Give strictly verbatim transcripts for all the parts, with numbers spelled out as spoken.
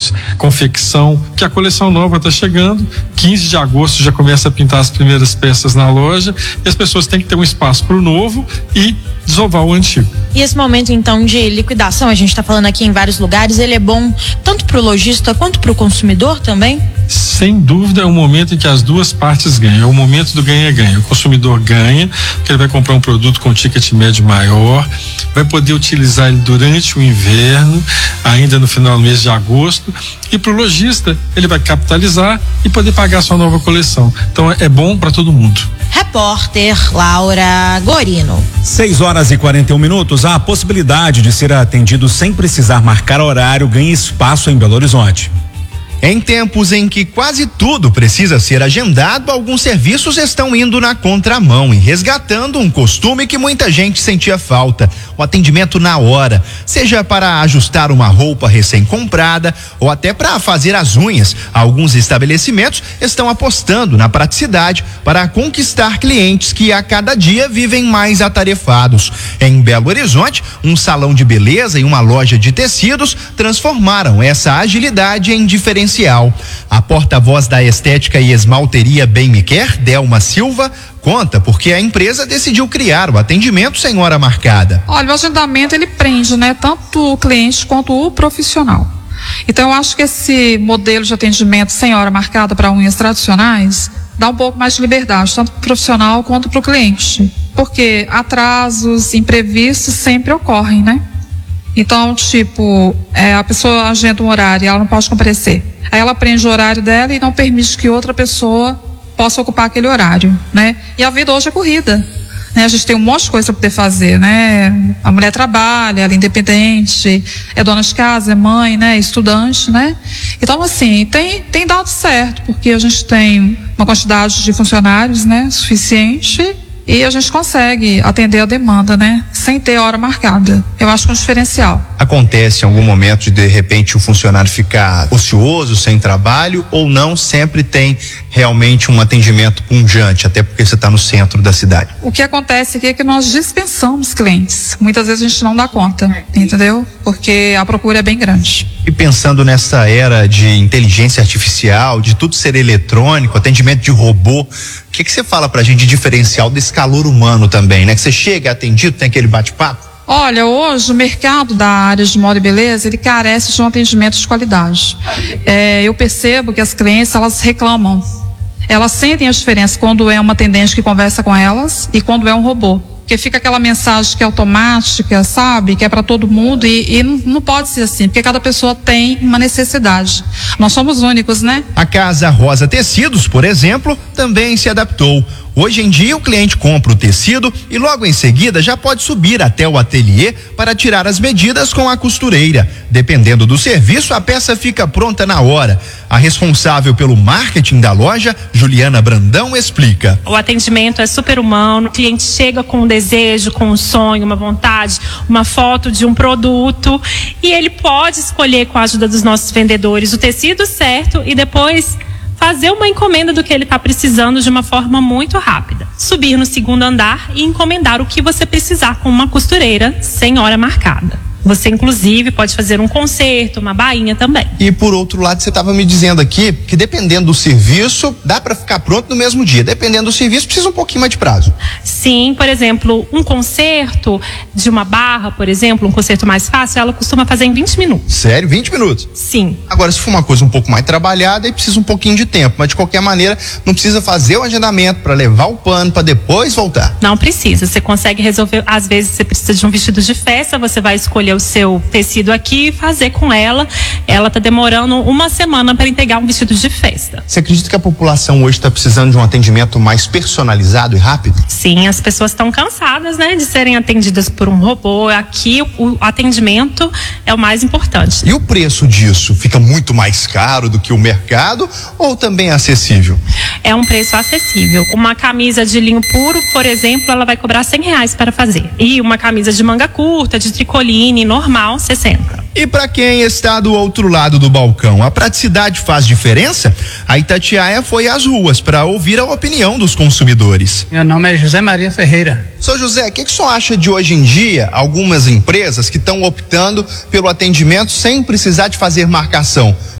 produtos, confecção, que a coleção nova está chegando, quinze de agosto já começa a pintar as primeiras peças na loja, e as pessoas têm que ter um espaço para o novo e desovar o antigo. E esse momento então de liquidação, a gente está falando aqui em vários lugares, ele é bom tanto para o lojista quanto para o consumidor também? Sem dúvida é um momento em que as duas partes ganham, é o momento do ganha-ganha. O consumidor ganha, porque ele vai comprar um produto com ticket médio maior, vai poder utilizar ele durante o inverno, ainda no final do mês de agosto, e para o lojista ele vai capitalizar e poder pagar a sua nova coleção. Então é bom para todo mundo. Repórter Laura Gorino. seis horas e quarenta e um minutos. A possibilidade de ser atendido sem precisar marcar horário ganha espaço em Belo Horizonte. Em tempos em que quase tudo precisa ser agendado, alguns serviços estão indo na contramão e resgatando um costume que muita gente sentia falta: o atendimento na hora, seja para ajustar uma roupa recém-comprada ou até para fazer as unhas. Alguns estabelecimentos estão apostando na praticidade para conquistar clientes que a cada dia vivem mais atarefados. Em Belo Horizonte, um salão de beleza e uma loja de tecidos transformaram essa agilidade em diferencial. A porta-voz da estética e esmalteria Bem Me Quer, Delma Silva, conta porque a empresa decidiu criar o atendimento sem hora marcada. Olha, o agendamento ele prende, né, tanto o cliente quanto o profissional. Então eu acho que esse modelo de atendimento sem hora marcada para unhas tradicionais dá um pouco mais de liberdade, tanto para o profissional quanto para o cliente, porque atrasos, imprevistos sempre ocorrem, né? Então, tipo, é, a pessoa agenda um horário e ela não pode comparecer. Aí ela prende o horário dela e não permite que outra pessoa possa ocupar aquele horário, né? E a vida hoje é corrida, né? A gente tem um monte de coisa para poder fazer, né? A mulher trabalha, ela é independente, é dona de casa, é mãe, né? É estudante, né? Então, assim, tem, tem dado certo, porque a gente tem uma quantidade de funcionários, né? Suficiente. E a gente consegue atender a demanda, né? Sem ter hora marcada. Eu acho que é um diferencial. Acontece em algum momento de de repente o funcionário ficar ocioso, sem trabalho, ou não sempre tem realmente um atendimento punjante, até porque você está no centro da cidade? O que acontece aqui é que nós dispensamos clientes. Muitas vezes a gente não dá conta, entendeu? Porque a procura é bem grande. E pensando nessa era de inteligência artificial, de tudo ser eletrônico, atendimento de robô, o que que você fala pra gente de diferencial desse calor humano também, né? Que você chega, é atendido, tem aquele bate-papo? Olha, hoje o mercado da área de moda e beleza, ele carece de um atendimento de qualidade. É, eu percebo que as clientes, elas reclamam. Elas sentem a diferença quando é uma atendente que conversa com elas e quando é um robô. Porque fica aquela mensagem que é automática, sabe? Que é para todo mundo e, e não, não pode ser assim, porque cada pessoa tem uma necessidade. Nós somos únicos, né? A Casa Rosa Tecidos, por exemplo, também se adaptou. Hoje em dia o cliente compra o tecido e logo em seguida já pode subir até o ateliê para tirar as medidas com a costureira. Dependendo do serviço, a peça fica pronta na hora. A responsável pelo marketing da loja, Juliana Brandão, explica. O atendimento é super humano, o cliente chega com um desejo, com um sonho, uma vontade, uma foto de um produto e ele pode escolher, com a ajuda dos nossos vendedores, o tecido certo e depois fazer uma encomenda do que ele está precisando de uma forma muito rápida. Subir no segundo andar e encomendar o que você precisar com uma costureira sem hora marcada. Você, inclusive, pode fazer um conserto, uma bainha também. E, por outro lado, você estava me dizendo aqui que, dependendo do serviço, dá para ficar pronto no mesmo dia. Dependendo do serviço, precisa um pouquinho mais de prazo. Sim, por exemplo, um conserto de uma barra, por exemplo, um conserto mais fácil, ela costuma fazer em vinte minutos. Sério? vinte minutos? Sim. Agora, se for uma coisa um pouco mais trabalhada, aí precisa um pouquinho de tempo. Mas, de qualquer maneira, não precisa fazer o agendamento para levar o pano para depois voltar. Não precisa. Você consegue resolver. Às vezes, você precisa de um vestido de festa, você vai escolher o seu tecido aqui e fazer com ela. Ela tá demorando uma semana para entregar um vestido de festa. Você acredita que a população hoje está precisando de um atendimento mais personalizado e rápido? Sim, as pessoas estão cansadas, né, de serem atendidas por um robô. Aqui o atendimento é o mais importante. E o preço disso fica muito mais caro do que o mercado ou também é acessível? É um preço acessível. Uma camisa de linho puro, por exemplo, ela vai cobrar cem reais para fazer. E uma camisa de manga curta, de tricoline, normal, sessenta. E para quem está do outro lado do balcão, a praticidade faz diferença? A Itatiaia foi às ruas para ouvir a opinião dos consumidores. Meu nome é José Maria Ferreira. Sou José, o que, que o senhor acha de hoje em dia algumas empresas que estão optando pelo atendimento sem precisar de fazer marcação?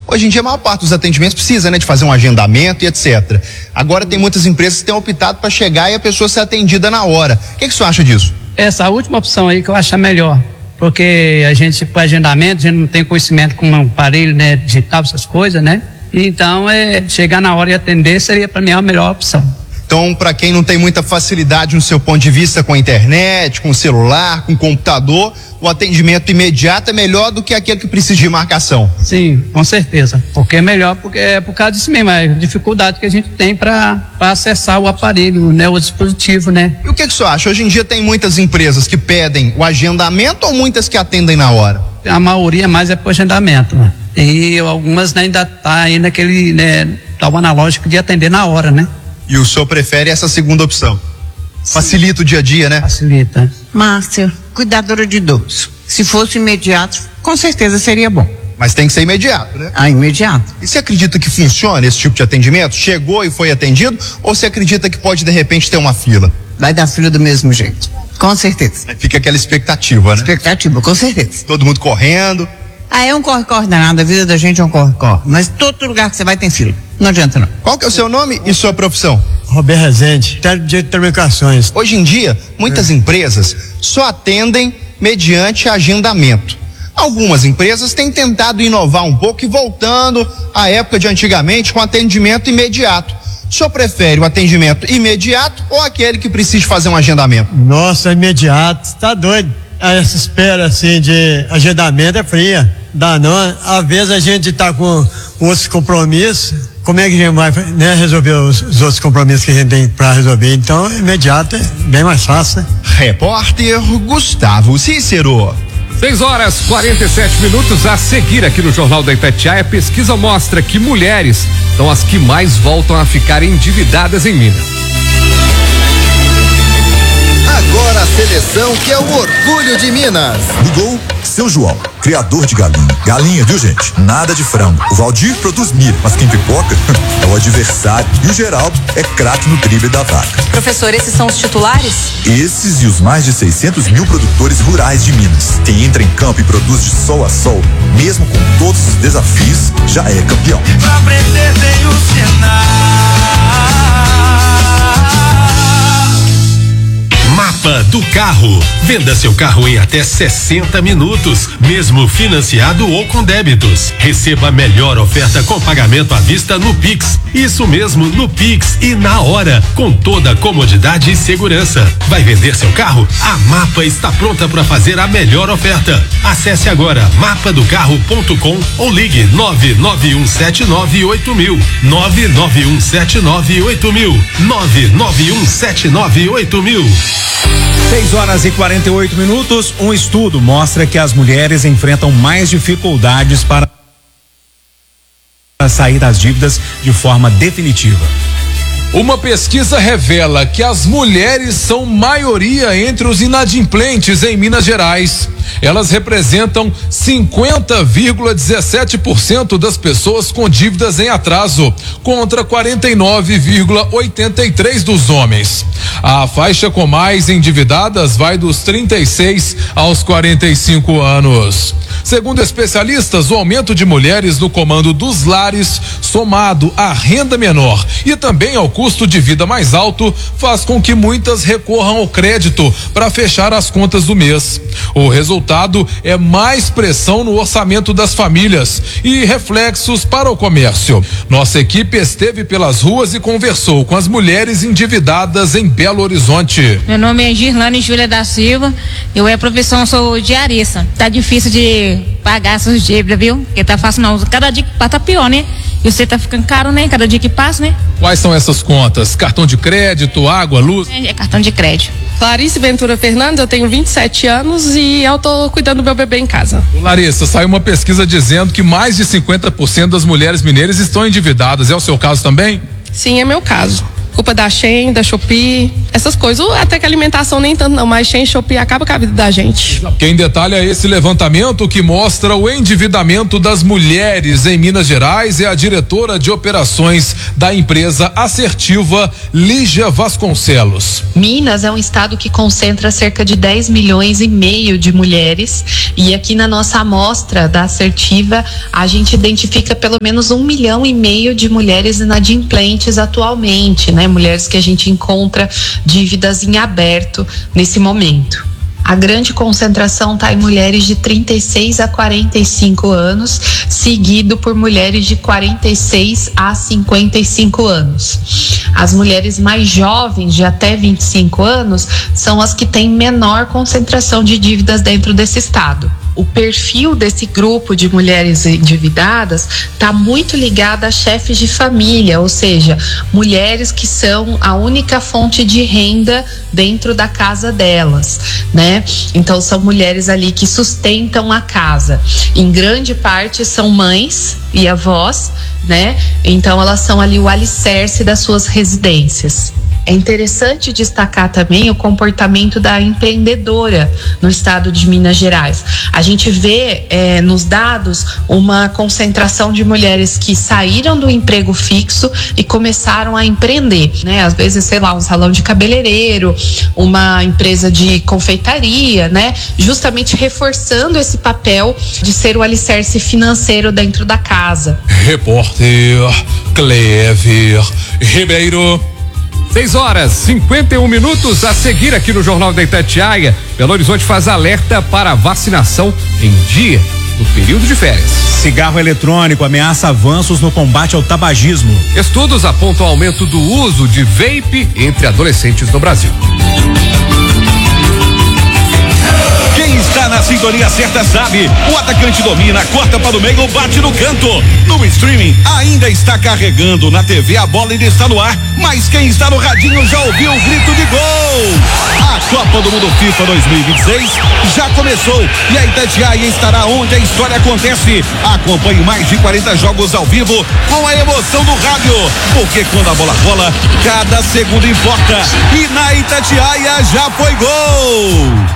Hoje em dia a maior parte dos atendimentos precisa, né, de fazer um agendamento e etcétera. Agora tem muitas empresas que têm optado para chegar e a pessoa ser atendida na hora. O que que você acha disso? Essa última opção aí que eu acho a melhor, porque a gente, para agendamento, a gente não tem conhecimento com um aparelho, né, digital, essas coisas, né? Então, é, chegar na hora e atender seria para mim a melhor opção. Então, para quem não tem muita facilidade no seu ponto de vista com a internet, com o celular, com o computador, o atendimento imediato é melhor do que aquele que precisa de marcação. Sim, com certeza. Porque é melhor, porque é por causa disso mesmo, a dificuldade que a gente tem para acessar o aparelho, né, o dispositivo, né? E o que que você acha? Hoje em dia tem muitas empresas que pedem o agendamento ou muitas que atendem na hora? A maioria mais é por agendamento, né? E algumas, né, ainda tá aí naquele, né, tá o analógico de atender na hora, né? E o senhor prefere essa segunda opção? Sim. Facilita o dia a dia, né? Facilita. Márcia, cuidadora de idoso. Se fosse imediato, com certeza seria bom. Mas tem que ser imediato, né? Ah, imediato. E você acredita que funciona esse tipo de atendimento? Chegou e foi atendido? Ou você acredita que pode de repente ter uma fila? Vai dar fila do mesmo jeito. Com certeza. Fica aquela expectativa, né? Expectativa, com certeza. Todo mundo correndo. Ah, é um corre-corre danado, a vida da gente é um corre-corre. Mas todo lugar que você vai tem fila. Não adianta não. Qual que é o seu nome e sua profissão? Roberto Rezende, técnico de telecomunicações. Hoje em dia, muitas é. empresas só atendem mediante agendamento. Algumas empresas têm tentado inovar um pouco e voltando à época de antigamente com atendimento imediato. O senhor prefere o atendimento imediato ou aquele que precisa fazer um agendamento? Nossa, imediato, tá doido. Essa espera assim de agendamento é fria. Dá não. Às vezes a gente tá com outros compromissos. Como é que a gente vai, né, resolver os, os outros compromissos que a gente tem para resolver? Então, imediato é bem mais fácil, né? Repórter Gustavo Cícero. seis horas e quarenta e sete minutos a seguir aqui no Jornal da Itatiaia. Pesquisa mostra que mulheres são as que mais voltam a ficar endividadas em Minas. Agora a seleção que é o orgulho de Minas. No gol, seu João, criador de galinha. Galinha, viu, gente? Nada de frango. O Valdir produz milho, mas quem pipoca é o adversário. E o Geraldo é craque no drible da vaca. Professor, esses são os titulares? Esses e os mais de seiscentos mil produtores rurais de Minas. Quem entra em campo e produz de sol a sol, mesmo com todos os desafios, já é campeão. Pra aprender tem o Senar. Mapa do Carro. Venda seu carro em até sessenta minutos, mesmo financiado ou com débitos. Receba a melhor oferta com pagamento à vista no Pix. Isso mesmo, no Pix e na hora, com toda a comodidade e segurança. Vai vender seu carro? A Mapa está pronta para fazer a melhor oferta. Acesse agora mapa do carro ponto com ou ligue nove nove um sete nove oito mil. nove nove um sete nove oito mil. nove nove um sete nove oito mil. seis horas e quarenta e oito minutos. Um estudo mostra que as mulheres enfrentam mais dificuldades para sair das dívidas de forma definitiva. Uma pesquisa revela que as mulheres são maioria entre os inadimplentes em Minas Gerais. Elas representam cinquenta vírgula dezessete por cento das pessoas com dívidas em atraso, contra quarenta e nove vírgula oitenta e três por cento dos homens. A faixa com mais endividadas vai dos trinta e seis aos quarenta e cinco anos. Segundo especialistas, o aumento de mulheres no comando dos lares, somado à renda menor e também ao custo de vida mais alto, faz com que muitas recorram ao crédito para fechar as contas do mês. O resultado é mais pressão no orçamento das famílias e reflexos para o comércio. Nossa equipe esteve pelas ruas e conversou com as mulheres endividadas em Belo Horizonte. Meu nome é Girlane Júlia da Silva, eu é profissão, sou diarista. Tá difícil de pagar essas dívidas, viu? Porque tá fácil não, cada dia que passa tá pior, né? E você tá ficando caro, né? Cada dia que passa, né? Quais são essas contas? Cartão de crédito, água, luz? É, é cartão de crédito. Clarice Ventura Fernandes, eu tenho vinte e sete anos e eu tô cuidando do meu bebê em casa. Larissa, saiu uma pesquisa dizendo que mais de cinquenta por cento das mulheres mineiras estão endividadas. É o seu caso também? Sim, é meu caso. Culpa da Shein, da Shopee, essas coisas. Até que a alimentação nem tanto não, mas sem chope acaba com a vida da gente. Quem detalha esse levantamento que mostra o endividamento das mulheres em Minas Gerais é a diretora de operações da empresa Assertiva, Lígia Vasconcelos. Minas é um estado que concentra cerca de dez milhões e meio de mulheres, e aqui na nossa amostra da Assertiva a gente identifica pelo menos um milhão e meio de mulheres inadimplentes atualmente, né? Mulheres que a gente encontra dívidas em aberto nesse momento. A grande concentração está em mulheres de trinta e seis a quarenta e cinco anos, seguido por mulheres de quarenta e seis a cinquenta e cinco anos. As mulheres mais jovens, de até vinte e cinco anos, são as que têm menor concentração de dívidas dentro desse estado. O perfil desse grupo de mulheres endividadas está muito ligado a chefes de família, ou seja, mulheres que são a única fonte de renda dentro da casa delas, né? Então são mulheres ali que sustentam a casa. Em grande parte são mães e avós, né? Então elas são ali o alicerce das suas residências. É interessante destacar também o comportamento da empreendedora no estado de Minas Gerais. A gente vê é, nos dados uma concentração de mulheres que saíram do emprego fixo e começaram a empreender, né? Às vezes, sei lá, um salão de cabeleireiro, uma empresa de confeitaria, né? Justamente reforçando esse papel de ser o alicerce financeiro dentro da casa. Repórter Clever Ribeiro. seis horas, cinquenta e um minutos a seguir aqui no Jornal da Itatiaia. Belo Horizonte faz alerta para vacinação em dia, no período de férias. Cigarro eletrônico ameaça avanços no combate ao tabagismo. Estudos apontam aumento do uso de vape entre adolescentes no Brasil. Quem está na sintonia certa sabe, o atacante domina, corta para o meio, bate no canto. No streaming ainda está carregando, na T V a bola ainda está no ar, mas quem está no radinho já ouviu o grito de gol. A Copa do Mundo FIFA dois mil e vinte e seis já começou e a Itatiaia estará onde a história acontece. Acompanhe mais de quarenta jogos ao vivo com a emoção do rádio, porque quando a bola rola, cada segundo importa. E na Itatiaia já foi gol.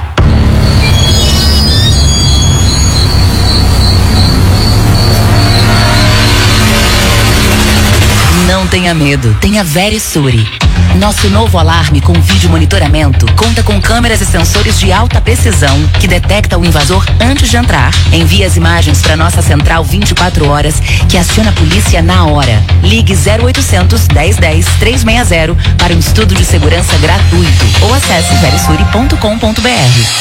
Não tenha medo, tenha Verisure. Nosso novo alarme com vídeo monitoramento conta com câmeras e sensores de alta precisão que detecta o invasor antes de entrar. Envia as imagens para nossa central vinte e quatro horas, que aciona a polícia na hora. Ligue zero oitocentos, dez, dez, trezentos e sessenta para um estudo de segurança gratuito ou acesse verisure ponto com ponto br.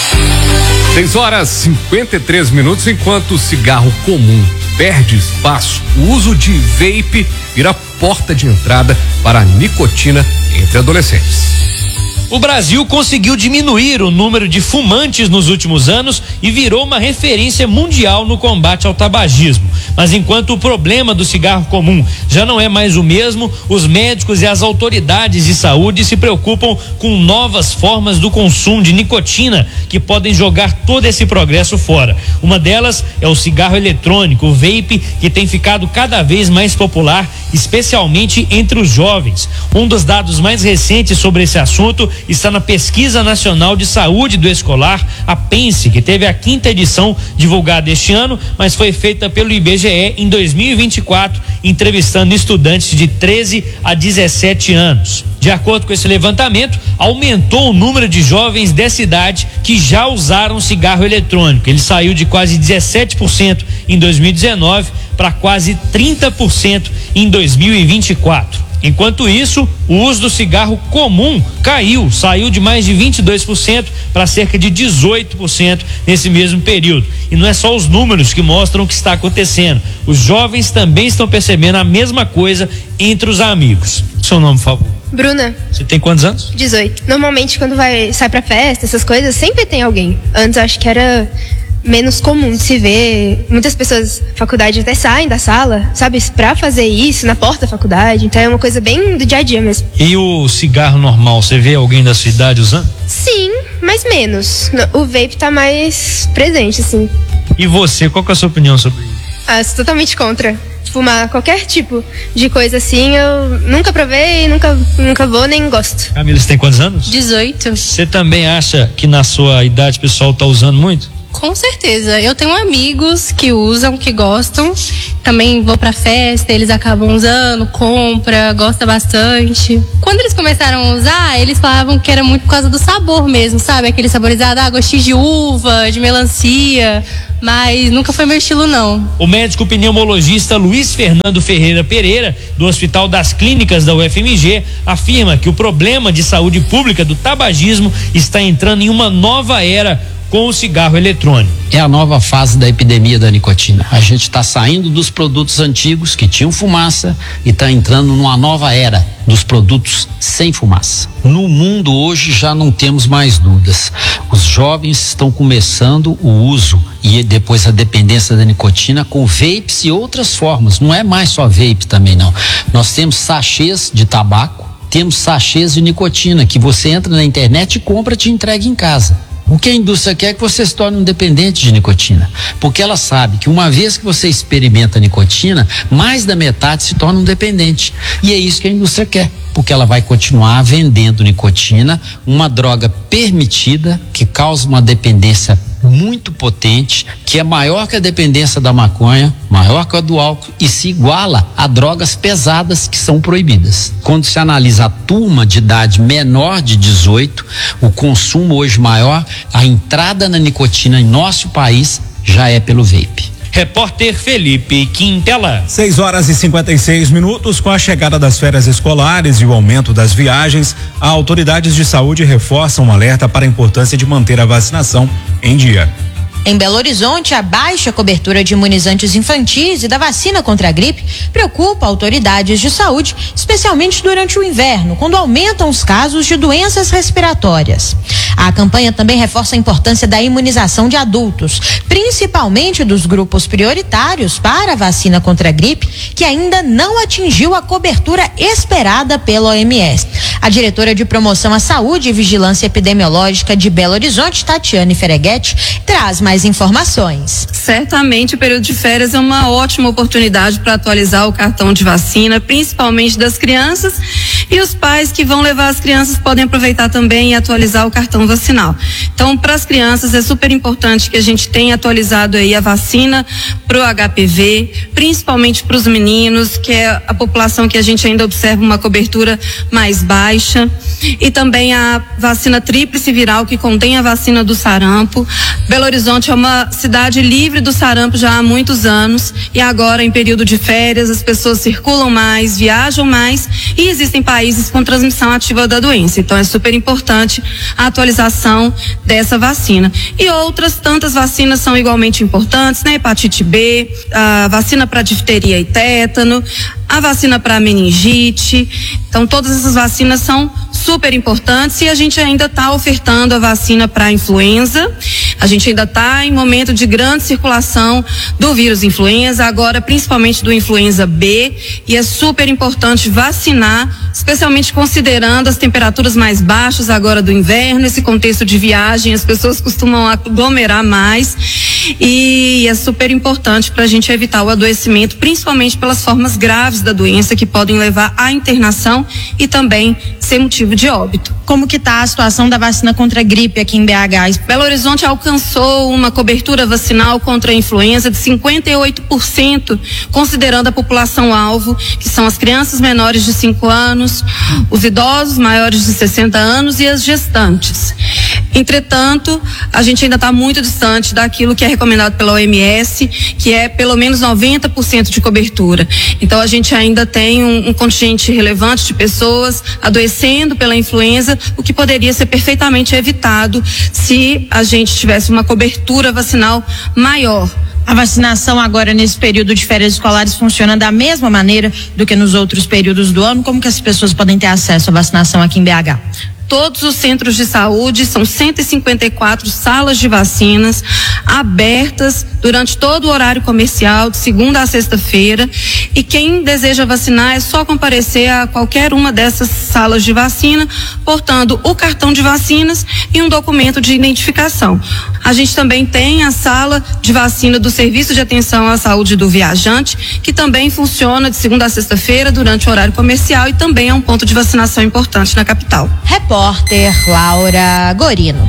seis horas, cinquenta e três minutos. Enquanto o cigarro comum perde espaço, o uso de vape vira porta de entrada para a nicotina entre adolescentes. O Brasil conseguiu diminuir o número de fumantes nos últimos anos e virou uma referência mundial no combate ao tabagismo. Mas enquanto o problema do cigarro comum já não é mais o mesmo, os médicos e as autoridades de saúde se preocupam com novas formas do consumo de nicotina que podem jogar todo esse progresso fora. Uma delas é o cigarro eletrônico, o vape, que tem ficado cada vez mais popular, especialmente entre os jovens. Um dos dados mais recentes sobre esse assunto está na Pesquisa Nacional de Saúde do Escolar, a PENSE, que teve a quinta edição divulgada este ano, mas foi feita pelo I B G E em dois mil e vinte e quatro, entrevistando estudantes de treze a dezessete anos. De acordo com esse levantamento, aumentou o número de jovens dessa idade que já usaram cigarro eletrônico. Ele saiu de quase dezessete por cento em dois mil e dezenove para quase trinta por cento em dois mil e vinte e quatro. Enquanto isso, o uso do cigarro comum caiu, saiu de mais de vinte e dois por cento para cerca de dezoito por cento nesse mesmo período. E não é só os números que mostram o que está acontecendo. Os jovens também estão percebendo a mesma coisa entre os amigos. Seu nome, por favor. Bruna. Você tem quantos anos? dezoito. Normalmente, quando vai sai pra festa, essas coisas, sempre tem alguém. Antes, acho que era menos comum de se ver. Muitas pessoas, faculdade, até saem da sala, sabe, pra fazer isso na porta da faculdade. Então é uma coisa bem do dia a dia mesmo. E o cigarro normal, você vê alguém da sua idade usando? Sim, mas menos. O vape tá mais presente, assim. E você, qual que é a sua opinião sobre isso? Ah, sou totalmente contra. fumar qualquer tipo de coisa assim, eu nunca provei, nunca, nunca vou nem gosto. Camila, você tem quantos anos? dezoito. Você também acha que na sua idade o pessoal tá usando muito? Com certeza. Eu tenho amigos que usam, que gostam. Também vou pra festa, eles acabam usando, compra, gosta bastante. Quando eles começaram a usar, eles falavam que era muito por causa do sabor mesmo, sabe? Aquele saborizado, ah, gostinho de uva, de melancia. Mas nunca foi meu estilo, não. O médico pneumologista Luiz Fernando Ferreira Pereira, do Hospital das Clínicas da U F M G, afirma que o problema de saúde pública do tabagismo está entrando em uma nova era com o cigarro eletrônico. É a nova fase da epidemia da nicotina. A gente está saindo dos produtos antigos que tinham fumaça e está entrando numa nova era dos produtos sem fumaça. No mundo hoje já não temos mais dúvidas. Os jovens estão começando o uso e depois a dependência da nicotina com vapes e outras formas. Não é mais só vape também não. Nós temos sachês de tabaco, temos sachês de nicotina que você entra na internet e compra e te entrega em casa. O que a indústria quer é que você se torne um dependente de nicotina, porque ela sabe que uma vez que você experimenta a nicotina, mais da metade se torna um dependente. E é isso que a indústria quer, porque ela vai continuar vendendo nicotina, uma droga permitida que causa uma dependência muito potente, que é maior que a dependência da maconha, maior que a do álcool e se iguala a drogas pesadas que são proibidas. Quando se analisa a turma de idade menor de dezoito, o consumo hoje maior, a entrada na nicotina em nosso país já é pelo vape. Repórter Felipe Quintela. seis horas e cinquenta e seis minutos. Com a chegada das férias escolares e o aumento das viagens, as autoridades de saúde reforçam um alerta para a importância de manter a vacinação em dia. Em Belo Horizonte, a baixa cobertura de imunizantes infantis e da vacina contra a gripe preocupa autoridades de saúde, especialmente durante o inverno, quando aumentam os casos de doenças respiratórias. A campanha também reforça a importância da imunização de adultos, principalmente dos grupos prioritários para a vacina contra a gripe, que ainda não atingiu a cobertura esperada pela O M S. A diretora de Promoção à Saúde e Vigilância Epidemiológica de Belo Horizonte, Tatiane Fereguete, traz mais mais informações. Certamente o período de férias é uma ótima oportunidade para atualizar o cartão de vacina, principalmente das crianças, e os pais que vão levar as crianças podem aproveitar também e atualizar o cartão vacinal. Então, para as crianças é super importante que a gente tenha atualizado aí a vacina para o H P V, principalmente para os meninos, que é a população que a gente ainda observa uma cobertura mais baixa, e também a vacina tríplice viral, que contém a vacina do sarampo. Belo Horizonte é uma cidade livre do sarampo já há muitos anos, e agora em período de férias as pessoas circulam mais, viajam mais, e existem países com transmissão ativa da doença. Então é super importante a atualização dessa vacina. E outras tantas vacinas são igualmente importantes, né? Hepatite B, a vacina para difteria e tétano, a vacina para meningite. Então todas essas vacinas são super importantes, e a gente ainda está ofertando a vacina para influenza. A gente ainda está em momento de grande circulação do vírus influenza, agora principalmente do influenza B, e é super importante vacinar, especialmente considerando as temperaturas mais baixas agora do inverno, esse contexto de viagem, as pessoas costumam aglomerar mais, e é super importante para a gente evitar o adoecimento, principalmente pelas formas graves da doença, que podem levar à internação e também ser motivo de óbito. Como que está a situação da vacina contra a gripe aqui em B H? Belo Horizonte alcançou uma cobertura vacinal contra a influenza de cinquenta e oito por cento, considerando a população alvo, que são as crianças menores de cinco anos, os idosos maiores de sessenta anos e as gestantes. Entretanto, a gente ainda está muito distante daquilo que é recomendado pela O M S, que é pelo menos noventa por cento de cobertura. Então a gente ainda tem um, um contingente relevante de pessoas adoecendo pela influenza, o que poderia ser perfeitamente evitado se a gente tivesse uma cobertura vacinal maior. A vacinação agora nesse período de férias escolares funciona da mesma maneira do que nos outros períodos do ano? Como que as pessoas podem ter acesso à vacinação aqui em B H? Todos os centros de saúde, são cento e cinquenta e quatro salas de vacinas abertas durante todo o horário comercial, de segunda a sexta-feira, e quem deseja vacinar é só comparecer a qualquer uma dessas salas de vacina, portando o cartão de vacinas e um documento de identificação. A gente também tem a sala de vacina do Serviço de Atenção à Saúde do Viajante, que também funciona de segunda a sexta-feira durante o horário comercial e também é um ponto de vacinação importante na capital. Repórter Laura Gorino.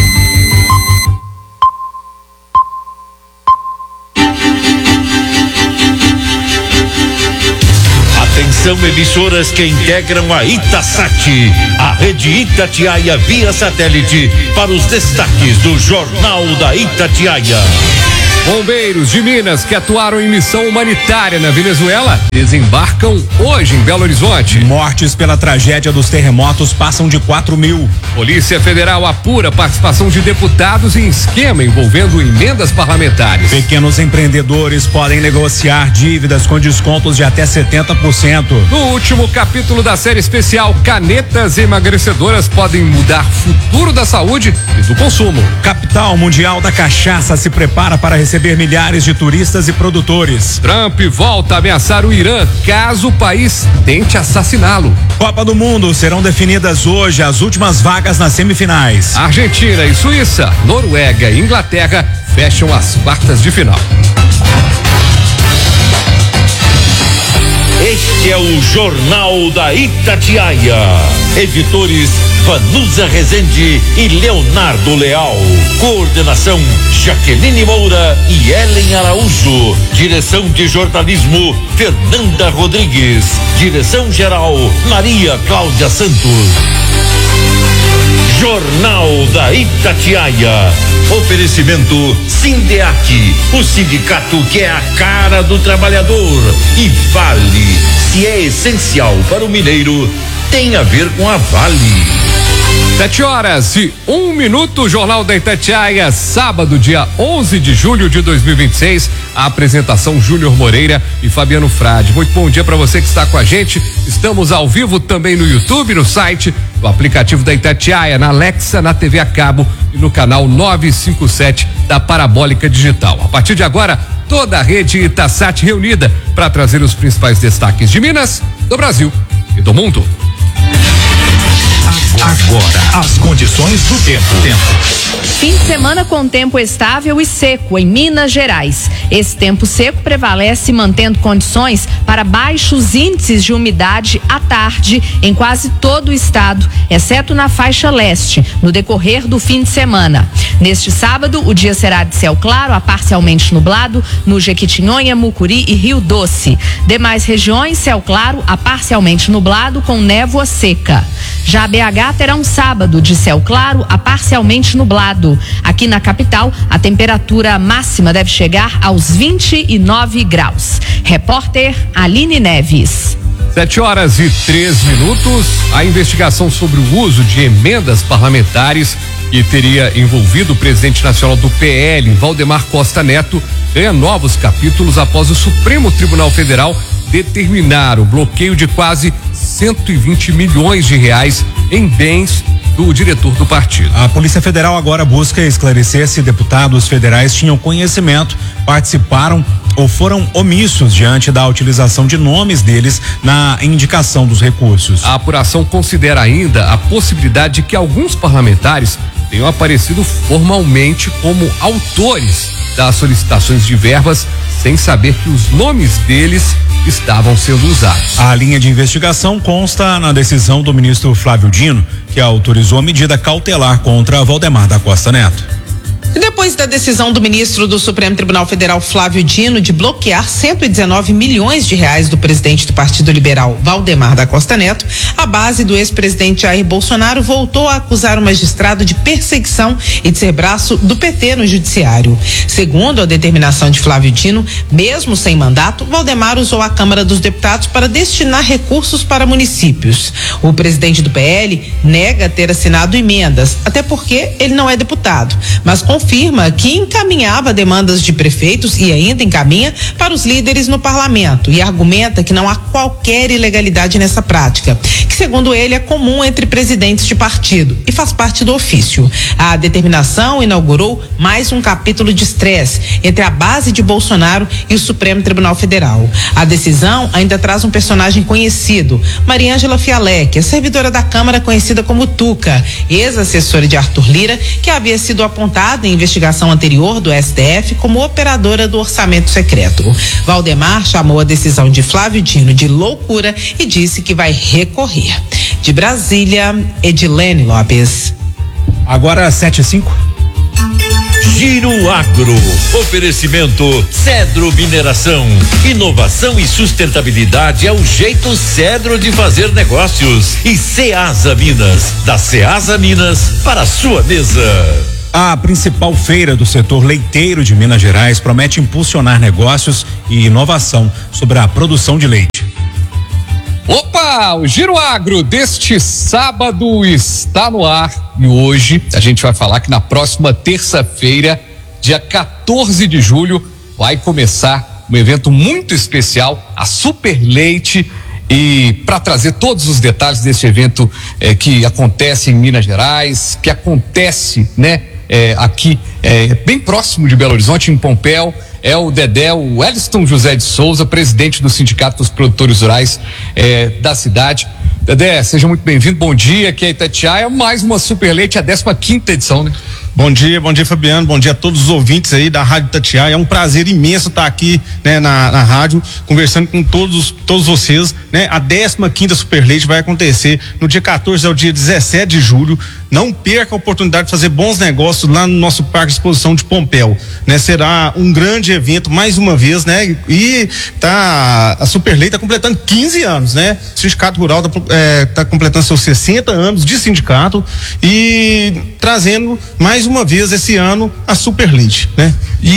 Atenção, emissoras que integram a Itasat, a rede Itatiaia via satélite, para os destaques do Jornal da Itatiaia. Bombeiros de Minas que atuaram em missão humanitária na Venezuela desembarcam hoje em Belo Horizonte. Mortes pela tragédia dos terremotos passam de quatro mil. Polícia Federal apura participação de deputados em esquema envolvendo emendas parlamentares. Pequenos empreendedores podem negociar dívidas com descontos de até setenta por cento. No último capítulo da série especial, canetas emagrecedoras podem mudar futuro da saúde e do consumo. Capital Mundial da Cachaça se prepara para receber milhares de turistas e produtores. Trump volta a ameaçar o Irã caso o país tente assassiná-lo. Copa do Mundo, serão definidas hoje as últimas vagas nas semifinais. Argentina e Suíça, Noruega e Inglaterra fecham as quartas de final. Este é o Jornal da Itatiaia. Editores Vanusa Rezende e Leonardo Leal. Coordenação Jaqueline Moura e Ellen Araújo. Direção de jornalismo Fernanda Rodrigues. Direção geral Maria Cláudia Santos. Jornal da Itatiaia. Oferecimento Sindeac, o sindicato que é a cara do trabalhador. E Vale, se é essencial para o mineiro, tem a ver com a Vale. Sete horas e um minuto, Jornal da Itatiaia, sábado, dia onze de julho de dois mil e vinte e seis. A apresentação Júnior Moreira e Fabiano Frade. Muito bom dia para você que está com a gente. Estamos ao vivo também no YouTube, no site, no aplicativo da Itatiaia, na Alexa, na T V a cabo e no canal novecentos e cinquenta e sete da Parabólica Digital. A partir de agora, toda a rede Itasat reunida para trazer os principais destaques de Minas, do Brasil e do mundo. Agora, as condições do tempo. tempo. Fim de semana com tempo estável e seco em Minas Gerais. Esse tempo seco prevalece mantendo condições para baixos índices de umidade à tarde em quase todo o estado, exceto na faixa leste, no decorrer do fim de semana. Neste sábado, o dia será de céu claro a parcialmente nublado no Jequitinhonha, Mucuri e Rio Doce. Demais regiões, céu claro a parcialmente nublado com névoa seca. Já B H terá um sábado de céu claro a parcialmente nublado. Aqui na capital, a temperatura máxima deve chegar aos vinte e nove graus. Repórter Aline Neves. Sete horas e três minutos. A investigação sobre o uso de emendas parlamentares que teria envolvido o presidente nacional do P L, Valdemar Costa Neto, ganha novos capítulos após o Supremo Tribunal Federal determinar o bloqueio de quase cento e vinte milhões de reais em bens do diretor do partido. A Polícia Federal agora busca esclarecer se deputados federais tinham conhecimento, participaram ou foram omissos diante da utilização de nomes deles na indicação dos recursos. A apuração considera ainda a possibilidade de que alguns parlamentares tenham aparecido formalmente como autores das solicitações de verbas, sem saber que os nomes deles estavam sendo usados. A linha de investigação consta na decisão do ministro Flávio Dino, que autorizou a medida cautelar contra Valdemar da Costa Neto. E depois da decisão do ministro do Supremo Tribunal Federal, Flávio Dino, de bloquear cento e dezenove milhões de reais do presidente do Partido Liberal, Valdemar da Costa Neto, a base do ex-presidente Jair Bolsonaro voltou a acusar o magistrado de perseguição e de ser braço do P T no judiciário. Segundo a determinação de Flávio Dino, mesmo sem mandato, Valdemar usou a Câmara dos Deputados para destinar recursos para municípios. O presidente do P L nega ter assinado emendas, até porque ele não é deputado, mas com confirma que encaminhava demandas de prefeitos e ainda encaminha para os líderes no parlamento e argumenta que não há qualquer ilegalidade nessa prática, que segundo ele é comum entre presidentes de partido e faz parte do ofício. A determinação inaugurou mais um capítulo de estresse entre a base de Bolsonaro e o Supremo Tribunal Federal. A decisão ainda traz um personagem conhecido, Mariângela Fialec, a servidora da Câmara conhecida como Tuca, ex-assessora de Arthur Lira, que havia sido apontada em investigação anterior do S T F como operadora do orçamento secreto. Valdemar chamou a decisão de Flávio Dino de loucura e disse que vai recorrer. De Brasília, Edilene Lopes. Agora sete e cinco. Giro Agro. Oferecimento Cedro Mineração. Inovação e sustentabilidade é o jeito Cedro de fazer negócios. E Ceasa Minas. Da Ceasa Minas para a sua mesa. A principal feira do setor leiteiro de Minas Gerais promete impulsionar negócios e inovação sobre a produção de leite. Opa, o Giro Agro deste sábado está no ar e hoje a gente vai falar que na próxima terça-feira, dia quatorze de julho, vai começar um evento muito especial, a Super Leite. E para trazer todos os detalhes desse evento eh, que acontece em Minas Gerais, que acontece, né, eh, aqui eh, bem próximo de Belo Horizonte, em Pompéu, é o Dedé, o Wellington José de Souza, presidente do Sindicato dos Produtores Rurais eh, da cidade. Dedé, seja muito bem-vindo, bom dia, aqui é Itatiaia, mais uma Super Leite, a décima quinta edição, né? Bom dia, bom dia, Fabiano, bom dia a todos os ouvintes aí da Rádio Itatiaia. É um prazer imenso estar aqui, né, na, na rádio, conversando com todos, todos vocês, né? A décima quinta Super Leite vai acontecer no dia quatorze ao dia dezessete de julho. Não perca a oportunidade de fazer bons negócios lá no nosso Parque de Exposição de Pompéu, né? Será um grande evento, mais uma vez, né? E tá, a Super Leite tá completando quinze anos, né? O Sindicato Rural tá, é, tá completando seus sessenta anos de sindicato e trazendo mais uma vez esse ano a Super Leite, né?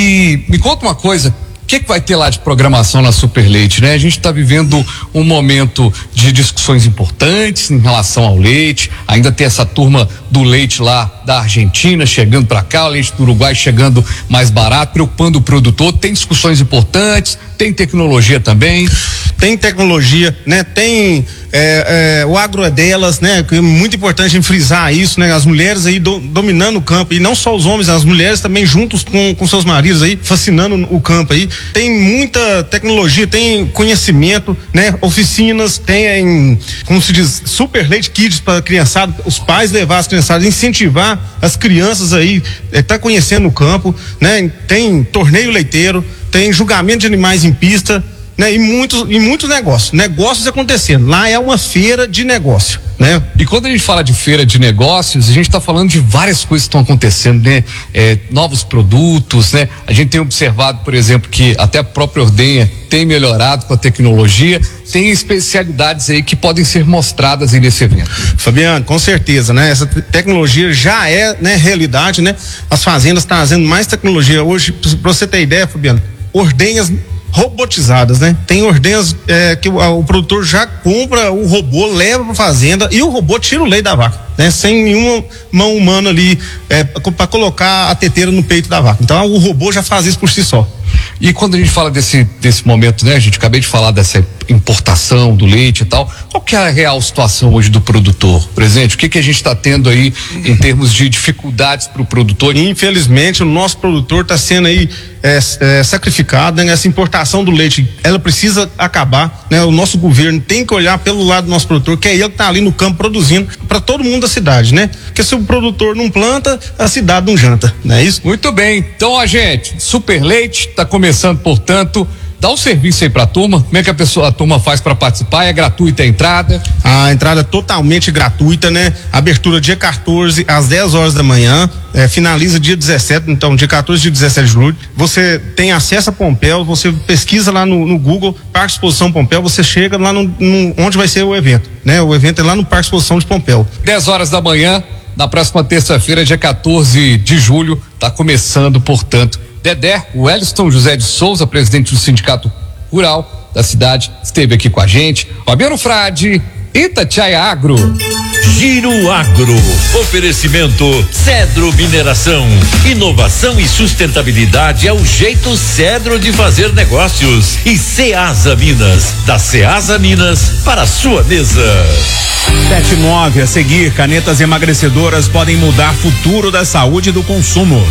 E me conta uma coisa, o que, que vai ter lá de programação na Super Leite, né? A gente está vivendo um momento de discussões importantes em relação ao leite, ainda tem essa turma do leite lá da Argentina chegando para cá, o leite do Uruguai chegando mais barato, preocupando o produtor, tem discussões importantes, tem tecnologia também. Tem tecnologia, né? Tem é, é, o agro é delas, né? É muito importante frisar isso, né? As mulheres aí do, dominando o campo, e não só os homens, as mulheres também juntos com, com seus maridos aí, fascinando o campo aí. Tem muita tecnologia, tem conhecimento, né? Oficinas, tem, como se diz, Super Leite Kids para criançada, os pais levar as criançadas, incentivar as crianças aí, é, tá conhecendo o campo, né? Tem torneio leiteiro, tem julgamento de animais em pista, né? E muitos, e muitos negócios, negócios acontecendo. Lá é uma feira de negócio, né? E quando a gente fala de feira de negócios, a gente está falando de várias coisas que estão acontecendo, né? É, novos produtos, né? A gente tem observado, por exemplo, que até a própria ordenha tem melhorado com a tecnologia, tem especialidades aí que podem ser mostradas aí nesse evento. Fabiano, com certeza, né? Essa tecnologia já é, né, realidade, né? As fazendas trazendo mais tecnologia hoje, para você ter ideia, Fabiano, ordenhas robotizadas, né? Tem ordenhas é, que o, a, o produtor já compra o robô, leva para fazenda e o robô tira o leite da vaca, né? Sem nenhuma mão humana ali é, para colocar a teteira no peito da vaca. Então o robô já faz isso por si só. E quando a gente fala desse, desse momento, né? A gente acabei de falar dessa importação do leite e tal, qual que é a real situação hoje do produtor? Presente, o que que a gente está tendo aí em termos de dificuldades para o produtor? Infelizmente o nosso produtor está sendo aí é, é, sacrificado, né? Essa importação do leite, ela precisa acabar, né? O nosso governo tem que olhar pelo lado do nosso produtor, que é ele que está ali no campo produzindo para todo mundo da cidade, né? Porque se o produtor não planta, a cidade não janta, não é isso? Muito bem, então a gente, Super Leite está começando, portanto, dá um serviço aí pra turma, como é que a pessoa, a turma faz para participar? É gratuita a entrada? A entrada é totalmente gratuita, né? Abertura dia quatorze às dez horas da manhã, é, finaliza dia dezessete, então dia quatorze e dia dezessete de julho. Você tem acesso a Pompéu, você pesquisa lá no, no Google, Parque de Exposição Pompéu, você chega lá no, no, onde vai ser o evento, né? O evento é lá no Parque de Exposição de Pompéu. dez horas da manhã, na próxima terça-feira, dia quatorze de julho, tá começando, portanto, Dedé, o Wellington José de Souza, presidente do Sindicato Rural da cidade, esteve aqui com a gente. Fabiano Frade, Itatiaia Agro. Giro Agro. Oferecimento Cedro Mineração. Inovação e sustentabilidade é o jeito Cedro de fazer negócios. E Ceasa Minas. Da Ceasa Minas para a sua mesa. sete nove a seguir, canetas emagrecedoras podem mudar o futuro da saúde e do consumo.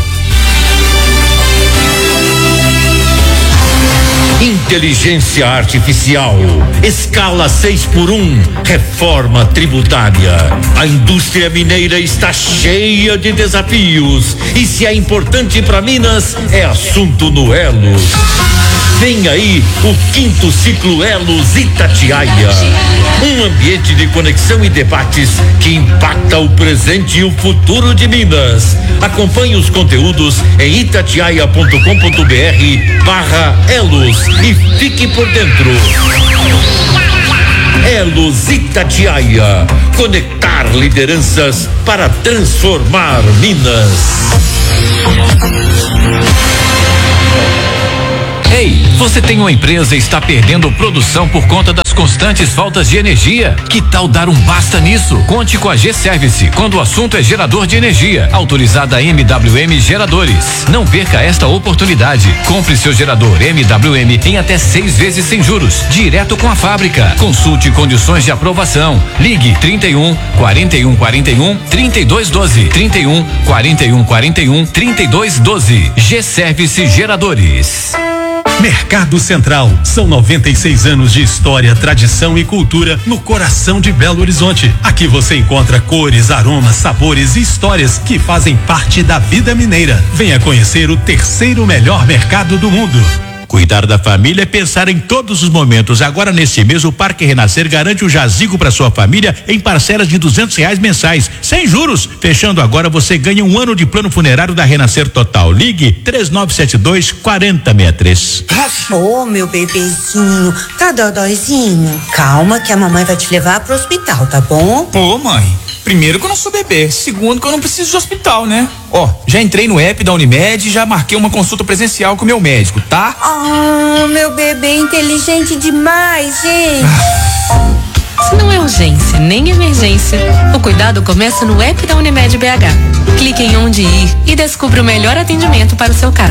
Inteligência Artificial, escala seis por um, reforma tributária. A indústria mineira está cheia de desafios e se é importante para Minas, é assunto no Elos. Vem aí o quinto ciclo Elos Itatiaia, um ambiente de conexão e debates que impacta o presente e o futuro de Minas. Acompanhe os conteúdos em itatiaia ponto com ponto br barra Elos e fique por dentro. Elos Itatiaia, conectar lideranças para transformar Minas. Ei, você tem uma empresa e está perdendo produção por conta das constantes faltas de energia? Que tal dar um basta nisso? Conte com a G-Service quando o assunto é gerador de energia, autorizada M W M Geradores. Não perca esta oportunidade. Compre seu gerador M W M em até seis vezes sem juros, direto com a fábrica. Consulte condições de aprovação. Ligue trinta e um, quarenta e um, quarenta e um, trinta e dois doze, trinta e um, quarenta e um, quarenta e um, trinta e dois doze. G-Service Geradores. Mercado Central, são noventa e seis anos de história, tradição e cultura no coração de Belo Horizonte. Aqui você encontra cores, aromas, sabores e histórias que fazem parte da vida mineira. Venha conhecer o terceiro melhor mercado do mundo. Cuidar da família é pensar em todos os momentos. Agora, nesse mês, o Parque Renascer garante o jazigo para sua família em parcelas de duzentos reais mensais, sem juros. Fechando agora, você ganha um ano de plano funerário da Renascer Total. Ligue três nove sete dois, quatro zero seis três. Ô, oh, meu bebezinho, tá dodóizinho? Calma que a mamãe vai te levar pro hospital, tá bom? Ô, mãe, primeiro que eu não sou bebê, segundo que eu não preciso de hospital, né? Ó, já entrei no app da Unimed e já marquei uma consulta presencial com o meu médico, tá? Ah, meu bebê inteligente demais, gente. Se não é urgência nem emergência, o cuidado começa no app da Unimed B H. Clique em onde ir e descubra o melhor atendimento para o seu caso.